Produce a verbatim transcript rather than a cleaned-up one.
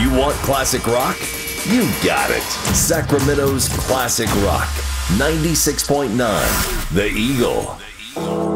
You want classic rock? You got it. Sacramento's classic rock. ninety-six point nine The Eagle.